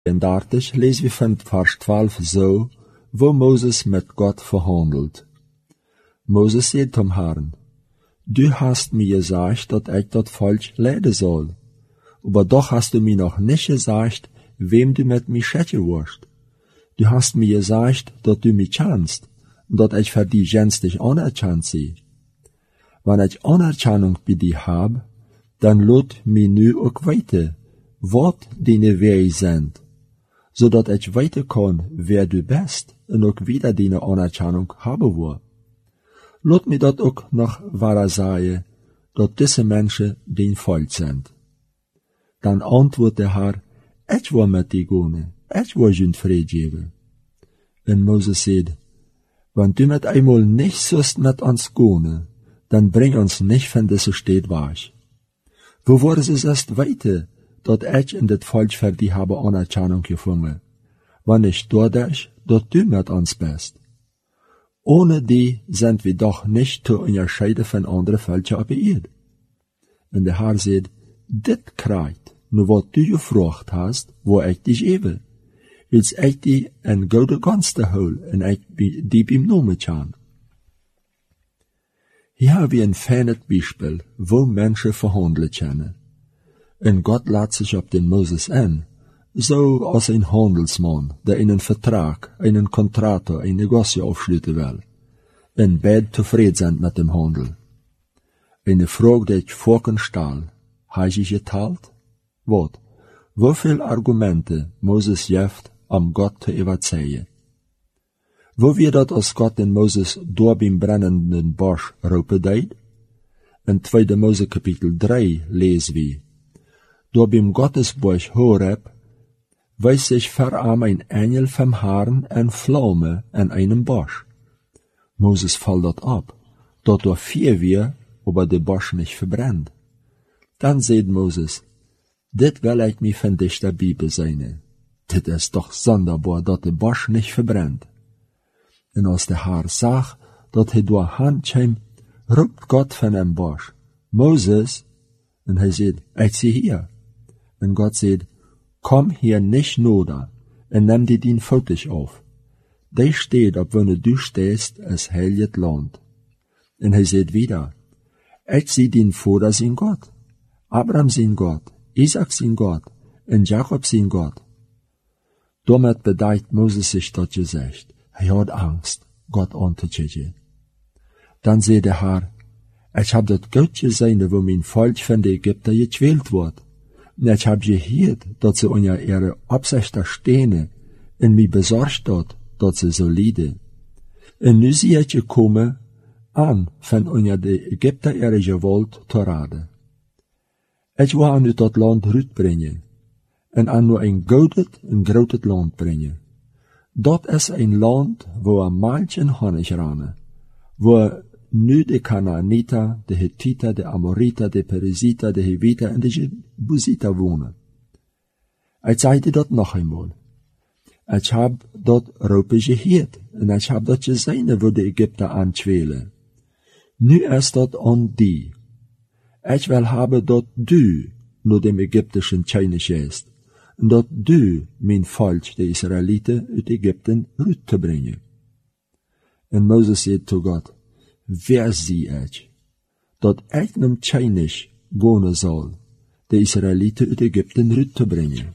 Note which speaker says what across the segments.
Speaker 1: 32 lezen we van vers 12 zo, wo Moses met Gott verhandelt. Moses sagt zum Herrn, du hast mir gesagt, dass ich das Volk leiden soll, aber doch hast du mir noch nicht gesagt, wem du mit mir schicken wirst. Du hast mir gesagt, dass du mich kennst, und dass ich für die gänzlich anerkannt sei. Wenn ich Anerkennung bei dir hab, dann lot mir nu auch weiter, was deine Wege sind, so dass ich weiter kann, wer du bist, und auch wieder deine Anerkennung haben will. Lot mir dat auch noch wahr sagen, dass diese Menschen dein Volk sind. Dann antwortet der Herr, ich will mit dir gehen, ich will dir Frieden geben. Und Moses sagt, wenn du mit einmal nicht sollst mit uns gehen, dann bring uns nicht von dieser Stadt weg. Wo wurde es erst weiter, dass ich in das Volk für die habe Anerkennung gefunden, wenn nicht dadurch, dass du mit uns bist. Ohne die sind wir doch nicht zu unterscheiden von anderen Völkern auf der Erde. Und der Herr sagt, dit kriegt, nur was du gefragt hast, wo ich dich gebe, als ich die in gute Gunst hol, und ich die beim Namen kann. Hier haben wir ein feines Beispiel, wo Menschen verhandeln können. Und Gott lädt sich auf den Moses ein, so als ein Handelsmann, der einen Vertrag, einen Kontrato, ein Negocio aufschließen will, und beide zufrieden sind mit dem Handel. Eine Frage, die ich vorhin stelle, habe ich geteilt? Wat? Wieviel Argumente Moses jeft, um Gott zu überzeugen? Wo wir dat als Gott den Moses door beim brennenden Bosch roepen deed? In 2. Mose Kapitel 3 lesen wir, door beim Gottesbusch Horeb, weist sich vor ihm ein Engel vom Herrn en Flamme an einem Bosch. Moses fällt dort ab, dort door 4 wir, aber der Bosch nicht verbrennt. Dann sagt Moses, dit will ich mir von dich der Bibel sein. Dit ist doch sonderbar, dat der Bosch nicht verbrennt. Und als der Herr sagt, dat durch Hand käme, ruft Gott von dem Bosch, Moses, und er sagt, ich sehe hier. Und Gott sagt, komm hier nicht nur und nimm dir den Fotos auf. Der steht, ob wenn du stehst, es heiligt Land. Und er sagt wieder, ich sehe den Vater sein Gott, Abraham sein Gott, Isaac sein Gott und Jakob sein Gott. Damit bedeutet Moses sich das gesagt. Er hat Angst, Gott anzuschauen. Dann sagt der Herr, ich hab das Gott gesehen, wo mein Volk von den Ägyptern gequält wird. Und ich hab gehört, dass sie unter ihre Absichten stehen und mich besorgt hat, dass sie so leiden. Und nu sie ich gekommen, an von unter den Ägyptern ihre Gewalt zu raden. Ich will an das Land rütbringen und an nur ein gutes und großes Land bringen. Dat is een land wo Milch en Honig rannen, wo nu de Kanaaniter, de Hittiter, de Amoriter, de Periziter, de Heviter en de Jebusiter wohnen. Ich zeigte dat noch einmal. Ich hab dat roepen gehört, en ich hab dat gesehen, wo de Ägypter anquälen. Nu ist dat an die. Ich will haben, dat du nur dem ägyptischen König ist, und dat du mein Volk, de Israeliten, uit Ägypten rüt te brengen. En Moses sagt zu Gott, wer zie ich, dat ich nem König gehen soll, de Israeliten uit Ägypten rüt te brengen.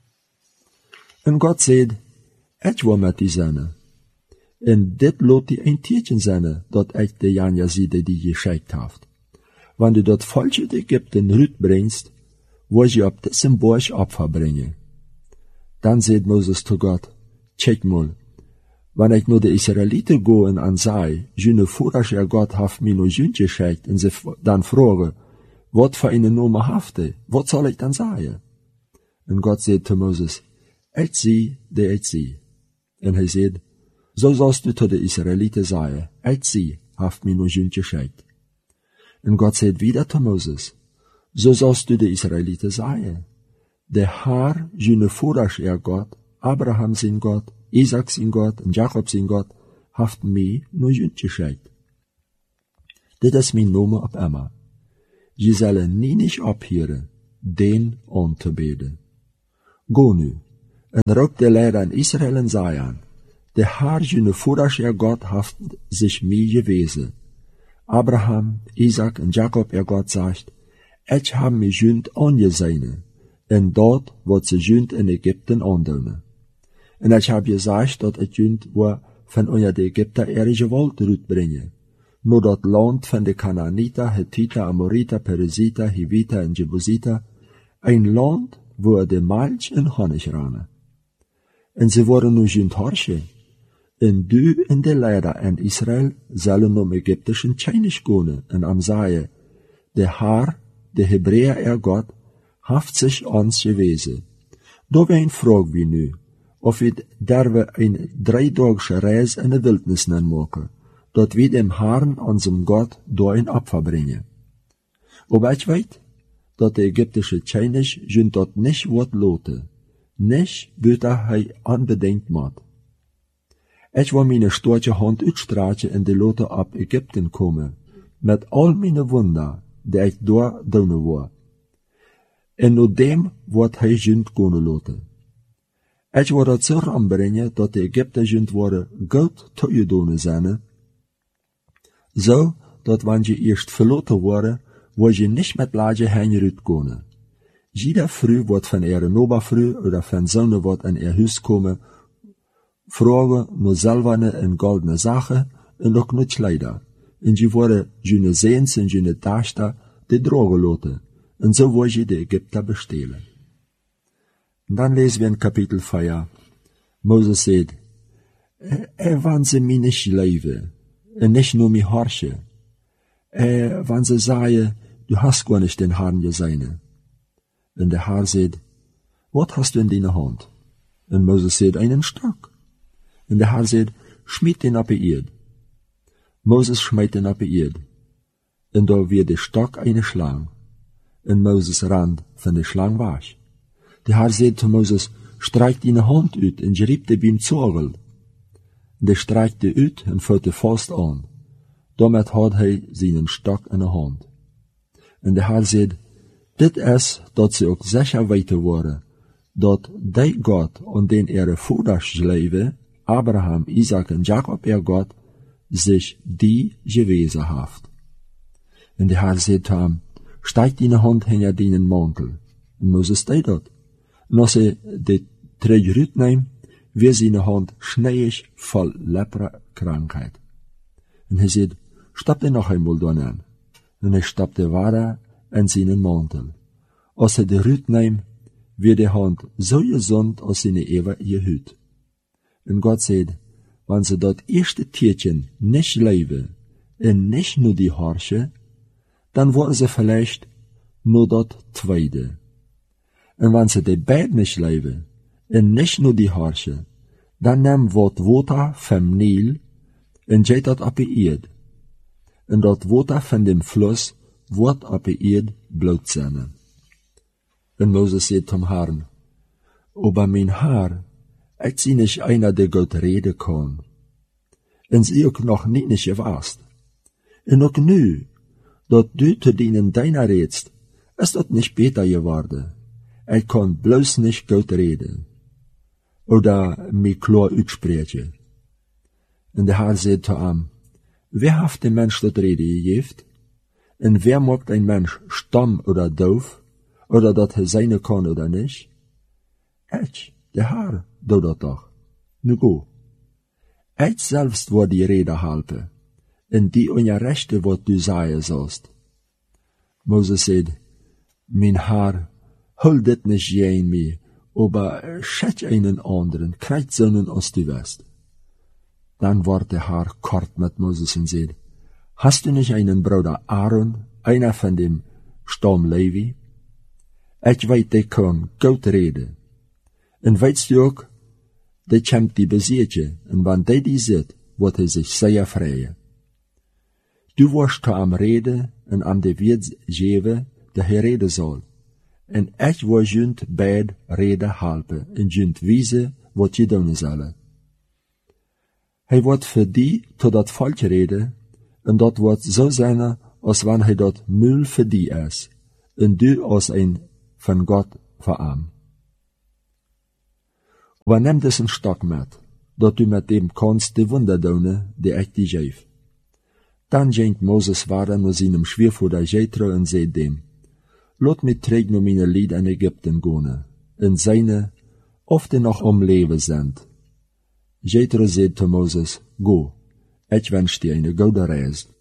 Speaker 1: En Gott sagt, ich will mit die sein. En dit lot die ein Tierchen sein, dat ich de Janjaside die geschickt haft. Wenn du dat Volk uit Ägypten rüt bringst, wo je op diesem Borg Opfer bringen. Dann sagt Moses zu Gott, check mal, wenn ich nur die Israeliten gehen und sei, jene vorherrscher Gott haft mir nur jünd geschickt, und sie dann frage, wat für eine Nummer hafte, wat soll ich dann sagen? Und Gott sagt zu Moses, ich sieh, der ich sieh. Und er sagt, so sollst du zu den Israeliten sagen, ich sieh, haft mir nur jünd geschickt. Und Gott sagt wieder zu Moses, so sollst du die Israeliten sagen. Der Herr, jene vorherrscher Gott, Abraham sein Gott, Isaac sein Gott und Jakob sein Gott, haft mir nur jünd geschickt. Das ist mein Name ab immer. Je sollen nie nicht abhören, den anzubeten. Go nu, En roept de leider aan Israël en zei aan, de Haar jene voeders God haft zich mij gewezen. Abraham, Isaac en Jacob God zegt, ik heb mij junt aangezeine, en dat wat ze junt in Egypten aandoen. En ik heb gezegd dat het junt waar van onder de Egypter geweld uitbrengen, no dat land van de Canaaniter, Hittiter, Amoriter, Periziter, Hiviter en Jebusiter, een land waar de melk en honig ranen. En ze worden nu junt harsje. En du en de leider en Israël zullen om Egyptischen Tjeinig gaan en am zeggen, de Haar, de Hebräer God, haft zich ons gewezen. Door een vraag wie nu, of we derwe een 3-daagse reis in de wildnis maken, dat we dem Herrn, unserem God, door een Opfer brengen. Aber ich weet, dat de Egyptische Tjeinig junt dat nicht wat loten, nicht buiten hij unbedingt maat. Ich wil meine stootje hand uitstraatje en de lote op Egypten komen, met al meine wunder, die ik door doen wou. En no dem wordt hij junt kunnen loten. Ich wil dat zo aanbrengen, dat de Egypten junt worden goed toegedoen zijn, zo dat wanneer je eerst verloten worden, word je niet met laatje heen uitkomen. Jeder vrouw wordt van ihre Nobervrouw oder van zonen wordt in ihr huis komen, vragen nur silberne en goldene Sachen en ook nur Kleider. En je worden jene Seens en jene Taster de drogen loten. En zo word je de Egypter bestelen. En dan lezen we in Kapitel 4. Moses zegt, wanneer ze mij niet leven, en niet nur mij harsje, wanneer ze zeggen, du hast gar nicht den Herrn gesehen. En de Herr zegt, wat hast du in deiner Hand? En Moses zegt, einen Stock. En de Herr zegt, schmied den op de Erde. Moses schmied den op de Erde. En da wird de Stock eine Schlang. En Moses rand van de Schlang weg. De Herr zegt zu Moses, streik deine Hand uit en geriep de beim Zorgel. De streikte uit en voelde vast aan. Damit had hij zijn Stock in de hand. En de Herr zegt, dit is dat ze ook zeker weten worden, dat die God, aan den ihre voeders leven, Abraham, Isaac en Jacob God, sich die gewezen heeft. En de Herr zegt hem, steig deine Hand hinter deinen Mantel. En Moses deed dat. En als hij de terug uitneemt, weer zijn hand schneiig vol leprakrankheid. En hij zegt, stapte nog eenmaal dan aan. En hij stapte verder in zijn mantel. Als hij de ruut neemt, wird de hand zo gezond als zijn eeuwige huid. En God zegt, wanneer ze dat eerste tiertje niet leven, en niet nur die harsje, dan worden ze vielleicht nur dat tweede. En wanneer ze de beide niet leven, en niet nur die harsje, dan neem wat water van Nil, en zet dat op de Erde. En dat water van dem Fluss wordt op de Erde bloot zijn. En Moses zegt zum Herrn, aber mein Herr, ich zie nicht einer, der Gott reden kann. En sie ook noch nicht gewaast. En ook nu, dat du te dienen deiner redst, ist dat nicht beter geworden. Ich kann bloß nicht Gott reden. Oder mich klar uitspreken. En der Herr sagt zu ihm, wer hat dem Mensch dat Rede gegeben? En wer macht ein Mensch stumm oder doof? Oder dat hij zijn kan oder nicht? Ich, der Herr, doe dat toch. Nu go. Ich selbst word die Rede halten, en die onrechte wat du sagen sollst. Moses zegt, mein Herr, hol dit nicht gegen mir, aber schätz einen anderen, krijgt zonen als du wirst. Dann wordt der Herr kort mit Moses und sagt, hast du nicht einen Bruder Aaron, einer von dem Stamm Levi? Ich weet, die kan goed reden. En weetst du ook, die kämpt die bezietje, en wanneer die zit, wordt hij zich zeer vrijen. Du wirst am reden, en am de wirt geven, de hij reden zal. En ich wil junt beid reden helpen, en junt wijzen, wat je doen zullen. Hij wordt voor die tot dat volk reden, en dat wordt zo zijn, als wanneer hij dat mul voor die is, en du als een van God verarm. Aber nimm das een Stock mit, dat du mit dem kannst die Wunder doen, die ich dir gebe. Dann ging Moses weiter nur seinem Schwiegervater Jethro und zei dem, Lot mich träg nur meine Lied in Ägypten gehen, in seine, of die noch am Leben sind. Jethro zei zu Moses, go, ich wünsch dir eine gute Reise.